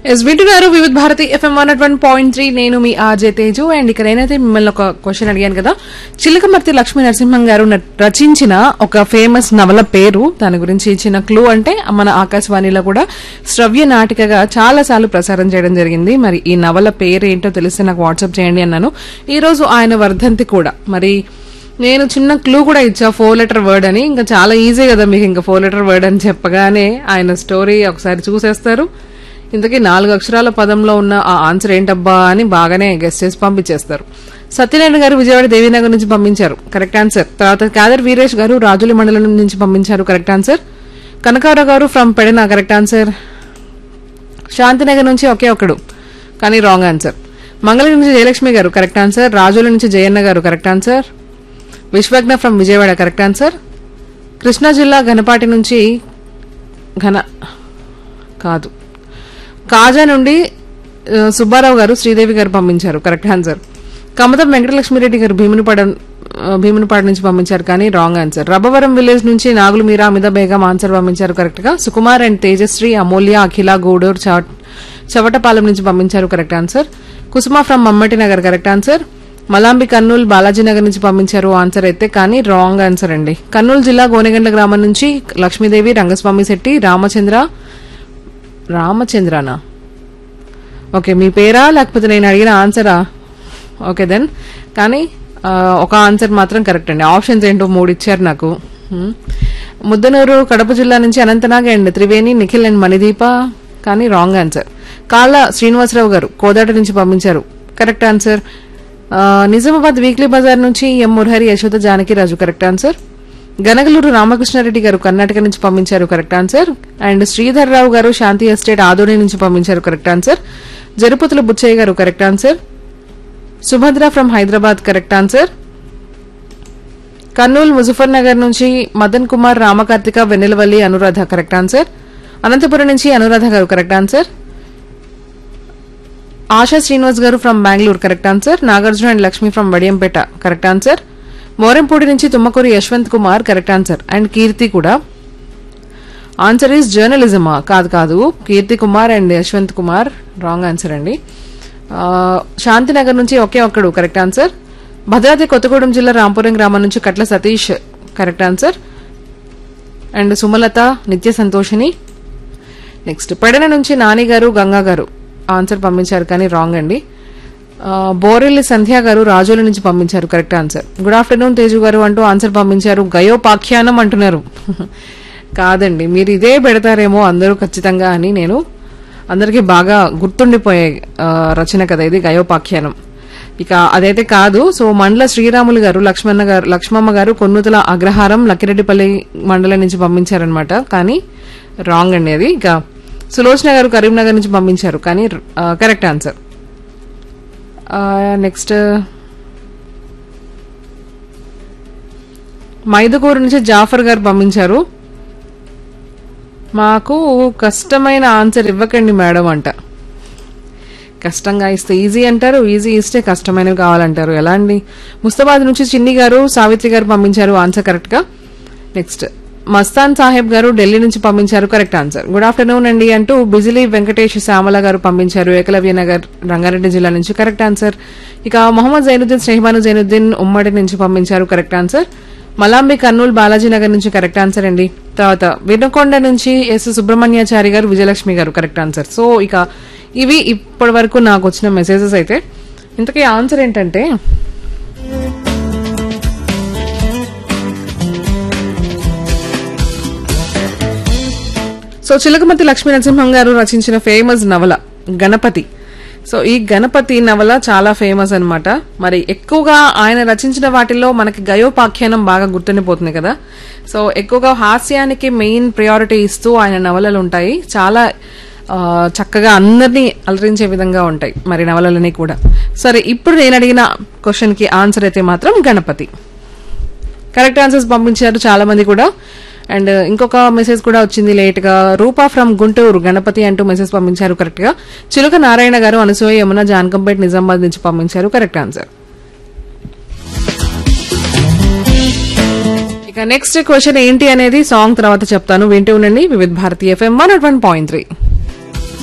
Yes వింటున్నారు వివిధ Bharati FM 101.3. నేను మీ ఆర్జే తేజు. అండ్ ఇక్కడ నేనైతే మిమ్మల్ని ఒక క్వశ్చన్ అడిగాను కదా, చిలకమర్తి లక్ష్మీ నరసింహం గారు రచించిన ఒక ఫేమస్ నవల పేరు, దాని గురించి ఇచ్చిన క్లూ అంటే మన ఆకాశవాణిలో కూడా శ్రవ్య నాటికగా చాలా సార్లు ప్రసారం చేయడం జరిగింది. మరి ఈ నవల పేరు ఏంటో తెలిస్తే నాకు వాట్సాప్ చేయండి అన్నాను. ఈ రోజు ఆయన వర్ధంతి కూడా. మరి నేను చిన్న క్లూ కూడా ఇచ్చా, 4 లెటర్ వర్డ్ అని. ఇంకా చాలా ఈజీ కదా మీకు, ఇంకా 4 లెటర్ వర్డ్ అని చెప్పగానే ఆయన స్టోరీ ఒకసారి చూసేస్తారు. ఇంతకీ 4 అక్షరాల పదంలో ఉన్న ఆ ఆన్సర్ ఏంటబ్బా అని బాగానే గెస్ట్ చేసి పంపించేస్తారు. సత్యనారాయణ గారు విజయవాడ దేవీనగర్ నుంచి పంపించారు, కరెక్ట్ ఆన్సర్. తర్వాత కాదర్ వీరేష్ గారు రాజుల మండలం నుంచి పంపించారు, కరెక్ట్ ఆన్సర్. కనకారావు గారు from Pedana, correct answer. Shantinagar నుంచి ఒకే ఒకడు కానీ రాంగ్ ఆన్సర్. మంగళగిరి నుంచి జయలక్ష్మి గారు, కరెక్ట్ ఆన్సర్. రాజుల నుంచి జయన్న గారు, correct answer. Vishwagna from Vijayawada, correct answer. Krishna జిల్లా ఘనపాటి నుంచి కాజా నుండి సుబ్బారావు గారు శ్రీదేవి గారు పంపించారు, కరెక్ట్ ఆన్సర్. కమతం వెంకటలక్ష్మిరెడ్డి గారు భీమునిపాడు నుంచి పంపించారు కానీ రాంగ్ ఆన్సర్. రబ్బవరం విలేజ్ నుంచి నాగులు మీరా అమిత బేగం ఆన్సర్ పంపించారు కరెక్ట్ గా. సుకుమార్ అండ్ తేజశ్రీ అమూల్య అఖిల గూడూరు చవటపాలెం నుంచి పంపించారు, correct answer. Kusum from Mammati Nagar, correct answer. మలాంబి Kurnool Balaji Nagar నుంచి పంపించారు ఆన్సర్ అయితే, కానీ రాంగ్ ఆన్సర్ అండి. కర్నూలు జిల్లా గోనెగండ్ల గ్రామం నుంచి లక్ష్మీదేవి రంగస్వామి శెట్టి రామచంద్రనా? ఓకే, మీ పేరా లేకపోతే నేను అడిగిన ఆన్సరా? Okay then. కానీ ఒక ఆన్సర్ మాత్రం కరెక్ట్ అండి. ఆప్షన్స్ ఏంటో 3 ఇచ్చారు నాకు. ముద్దనూరు కడప జిల్లా నుంచి అనంతనాగ్ అండ్ త్రివేణి నిఖిల్ అండ్ మణిదీప, కానీ రాంగ్ ఆన్సర్. కాళ్ళ శ్రీనివాసరావు గారు కోదాట నుంచి పంపించారు, correct answer. Nizamabad weekly Bazar నుంచి ఎం మురహరి యశోద జానకిరాజు, కరెక్ట్ ఆన్సర్. గనగలూరు రామకృష్ణారెడ్డి గారు కర్ణాటక నుంచి పంపించారు, కరెక్ట్ ఆన్సర్. అండ్ శ్రీధర్ రావు గారు శాంతి ఎస్టేట్ ఆదోని నుంచి పంపించారు, కరెక్ట్ ఆన్సర్. జరుపుతుల బుచ్చయ్య గారు, correct answer. Subhadra from Hyderabad, correct answer. Kurnool Muzaffar Nagar నుంచి మదన్ కుమార్ రామకార్తిక వెన్నెలవల్లి అనురాధ, కరెక్ట్ ఆన్సర్. అనంతపురం నుంచి అనురాధ గారు, కరెక్ట్ ఆన్సర్. ఆశా శ్రీనివాస్ గారు from Bengaluru, correct answer. Nagarjuna and Lakshmi from Vadiyampeta, correct answer. Morampudi నుంచి Tummakuri Yashwant Kumar, correct answer. And కీర్తి కూడా. Answer is జర్నలిజమా? కాదు, కీర్తి Kumar and Yashwant Kumar wrong answer అండి. శాంతినగర్ నుంచి ఒకే ఒక్కడు, కరెక్ట్ ఆన్సర్. భద్రాద్రి కొత్తగూడెం జిల్లా రాంపురం గ్రామం నుంచి కట్ల Satish, correct answer. And Sumalatha నిత్య సంతోషిని. నెక్స్ట్ పెడన నుంచి నాని గారు గంగా గారు ఆన్సర్ పంపించారు కానీ రాంగ్ అండి. బోరెల్లి సంధ్య గారు రాజోల నుంచి పంపించారు, correct answer. Good afternoon Teju గారు అంటూ ఆన్సర్ పంపించారు. గయోపాఖ్యానం అంటున్నారు. కాదండి, మీరు ఇదే పెడతారేమో అందరూ ఖచ్చితంగా అని నేను అందరికీ బాగా గుర్తుండిపోయే రచన కదా ఇది, గయోపాఖ్యానం. ఇక అదైతే కాదు. సో మండల శ్రీరాములు గారు లక్ష్మమ్మ గారు కొన్నుతుల అగ్రహారం లక్కిరెడ్డిపల్లి మండలం నుంచి పంపించారనమాట, కానీ రాంగ్ అండి అది. ఇక సులోచన గారు కరీంనగర్ నుంచి పంపించారు కానీ కరెక్ట్ ఆన్సర్. నెక్స్ట్ మైదుకూరు నుంచి జాఫర్ గారు పంపించారు, మాకు కష్టమైన ఆన్సర్ ఇవ్వకండి మేడం అంట. కష్టంగా ఇస్తే ఈజీ అంటారు, ఈజీ ఇస్తే కష్టమైనవి కావాలంటారు, ఎలా అండి? ముస్తాబాద్ నుంచి చిన్ని గారు సావిత్రి గారు పంపించారు ఆన్సర్ కరెక్ట్ గా. నెక్స్ట్ మస్తాన్ సాహెబ్ గారు ఢిల్లీ నుంచి పంపించారు, కరెక్ట్ ఆన్సర్. గుడ్ ఆఫ్టర్నూన్ అండి అంటూ బిజిలీ వెంకటేష్ శ్యామల గారు పంపించారు ఏకలవ్య నగర్ రంగారెడ్డి జిల్లా నుంచి, కరెక్ట్ ఆన్సర్. ఇక మొహమ్మద్ జైనుద్దీన్ స్నేహబాను జైనుద్దీన్ ఉమ్మడి నుంచి పంపించారు, కరెక్ట్ ఆన్సర్. మలాంబి కర్నూలు బాలాజీ నగర్ నుంచి కరెక్ట్ ఆన్సర్ అండి. తర్వాత వినుకొండ నుంచి ఎస్ సుబ్రహ్మణ్యాచారి గారు విజయలక్ష్మి గారు, కరెక్ట్ ఆన్సర్. సో ఇక ఇవి ఇప్పటి వరకు నాకు వచ్చిన మెసేజెస్ అయితే. ఇంతకీ ఆన్సర్ ఏంటంటే సో చిలకమర్తి లక్ష్మీ నరసింహం గారు రచించిన ఫేమస్ నవల గణపతి. సో ఈ గణపతి నవల చాలా ఫేమస్ అన్నమాట. మరి ఎక్కువగా ఆయన రచించిన వాటిల్లో మనకి గయోపాఖ్యానం బాగా గుర్తుండిపోతుంది కదా. సో ఎక్కువగా హాస్యానికి మెయిన్ ప్రయారిటీ ఇస్తూ ఆయన నవలలు ఉంటాయి. చాలా చక్కగా అందరినీ అలరించే విధంగా ఉంటాయి మరి నవలలని కూడా. సరే, ఇప్పుడు నేను అడిగిన క్వశ్చన్ కి ఆన్సర్ అయితే మాత్రం గణపతి. కరెక్ట్ ఆన్సర్స్ పంపించారు చాలా మంది కూడా. అండ్ ఇంకొక మెసేజ్ కూడా వచ్చింది లేట్ గా. రూపా ఫ్రమ్ గుంటూరు గణపతి అంటూ మెసేజ్ పంపించారు కరెక్ట్ గా. చిలుక నారాయణ గారు అనసూయ యమున జాన్కంపేట్ నిజామాబాద్ నుంచి పంపించారు, కరెక్ట్ ఆన్సర్. ఇక నెక్స్ట్ క్వశ్చన్ ఏంటి అనేది సాంగ్ తర్వాత చెప్తాను, వింటూ ఉండండి వివిధ భారతి ఎఫ్ఎం 101.3.